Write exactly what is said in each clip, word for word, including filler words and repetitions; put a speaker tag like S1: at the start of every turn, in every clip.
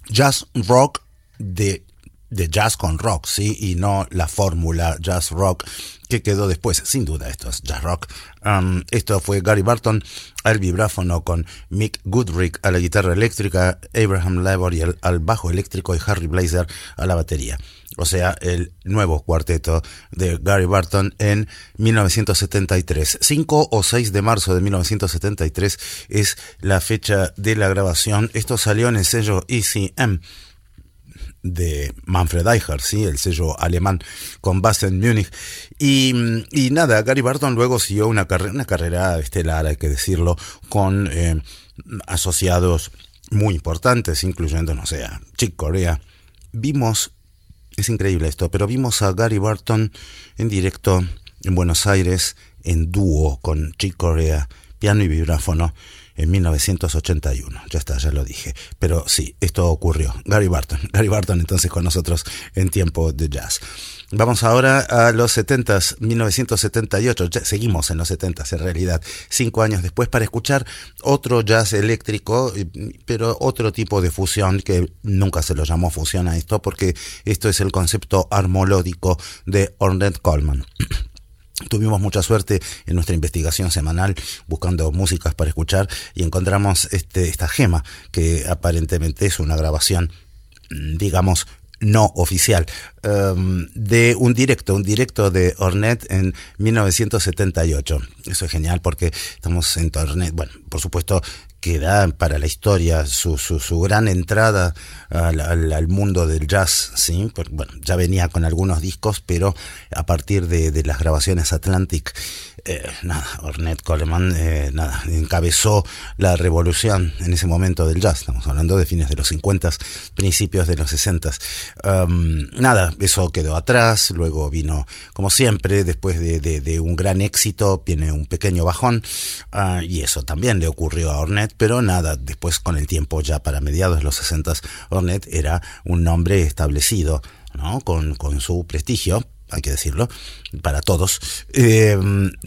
S1: jazz rock de, de jazz con rock, ¿sí? Y no la fórmula jazz rock que quedó después. Sin duda esto es jazz rock. Um, esto fue Gary Burton al vibráfono con Mick Goodrick a la guitarra eléctrica, Abraham Labor al, al bajo eléctrico y Harry Blazer a la batería. O sea, el nuevo cuarteto de Gary Burton en mil novecientos setenta y tres. cinco o seis de marzo de mil novecientos setenta y tres es la fecha de la grabación. Esto salió en el sello E C M de Manfred Eicher, ¿sí? El sello alemán con base en Múnich. Y, y nada, Gary Burton luego siguió una, carre- una carrera estelar, hay que decirlo, con eh, asociados muy importantes, incluyendo, no sé, a Chick Corea. Vimos... Es increíble esto, pero vimos a Gary Burton en directo en Buenos Aires, en dúo con Chick Corea, piano y vibráfono, en mil novecientos ochenta y uno. Ya está, ya lo dije. Pero sí, esto ocurrió. Gary Burton. Gary Burton entonces con nosotros en Tiempo de Jazz. Vamos ahora a los setentas, mil novecientos setenta y ocho. Ya seguimos en los setentas en realidad, cinco años después, para escuchar otro jazz eléctrico, pero otro tipo de fusión, que nunca se lo llamó fusión a esto, porque esto es el concepto armolódico de Ornette Coleman. Tuvimos mucha suerte en nuestra investigación semanal buscando músicas para escuchar y encontramos este, esta gema que aparentemente es una grabación, digamos, no oficial, um, de un directo, un directo de Ornette en mil novecientos setenta y ocho. Eso es genial porque estamos en Ornette, bueno, por supuesto queda para la historia su, su, su gran entrada al, al, al mundo del jazz, ¿sí? Porque, bueno, ya venía con algunos discos, pero a partir de, de las grabaciones Atlantic, eh, nada, Ornette Coleman, eh, nada, encabezó la revolución en ese momento del jazz. Estamos hablando de fines de los cincuenta, principios de los sesenta. Um, nada, eso quedó atrás, luego vino, como siempre, después de, de, de un gran éxito, viene un pequeño bajón, uh, y eso también le ocurrió a Ornette. Pero nada, después con el tiempo, ya para mediados de los sesenta, Ornette era un nombre establecido, ¿no? Con, con su prestigio, hay que decirlo, para todos, eh,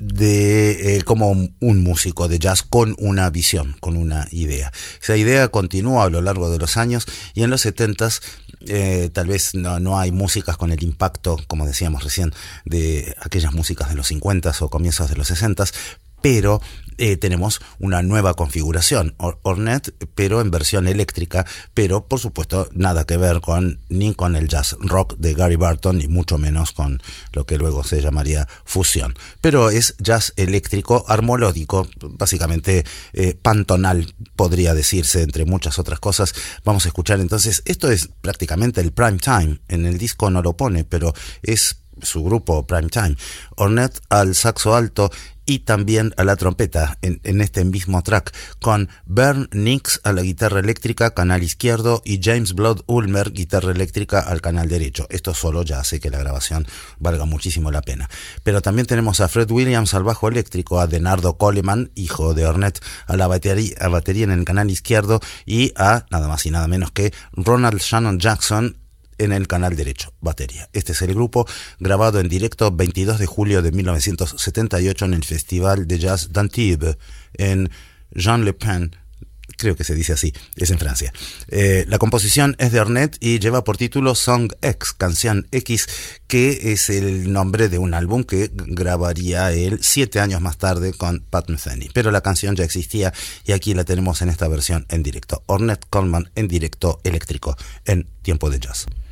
S1: de eh, como un músico de jazz con una visión, con una idea. Esa idea continúa a lo largo de los años y en los setentas eh, tal vez no, no hay músicas con el impacto, como decíamos recién, de aquellas músicas de los cincuentas o comienzos de los sesentas, pero eh, tenemos una nueva configuración, Or- Ornette, pero en versión eléctrica, pero por supuesto nada que ver con ni con el jazz rock de Gary Burton, ni mucho menos con lo que luego se llamaría fusión. Pero es jazz eléctrico, armolódico, básicamente eh, pantonal, podría decirse, entre muchas otras cosas. Vamos a escuchar entonces, esto es prácticamente el prime time, en el disco no lo pone, pero es su grupo prime time. Ornette al saxo alto y también a la trompeta en, en este mismo track, con Vern Nix a la guitarra eléctrica, canal izquierdo, y James Blood Ulmer, guitarra eléctrica, al canal derecho. Esto solo ya hace que la grabación valga muchísimo la pena. Pero también tenemos a Fred Williams al bajo eléctrico, a Denardo Coleman, hijo de Ornette, a la batería, a batería en el canal izquierdo, y a nada más y nada menos que Ronald Shannon Jackson en el canal derecho, batería. Este es el grupo grabado en directo veintidós de julio de mil novecientos setenta y ocho en el Festival de Jazz d'Antibes en Jean Le Pen, creo que se dice así, es en Francia. Eh, la composición es de Ornette y lleva por título Song X, Canción X, que es el nombre de un álbum que grabaría él siete años más tarde con Pat Metheny. Pero la canción ya existía y aquí la tenemos en esta versión en directo. Ornette Coleman en directo eléctrico en Tiempo de Jazz.